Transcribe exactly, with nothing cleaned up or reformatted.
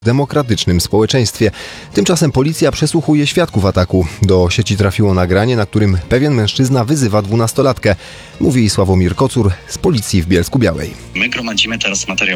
W demokratycznym społeczeństwie. Tymczasem policja przesłuchuje świadków ataku. Do sieci trafiło nagranie, na którym pewien mężczyzna wyzywa dwunastolatkę. Mówi Sławomir Kocur z policji w Bielsku-Białej. My gromadzimy teraz materiał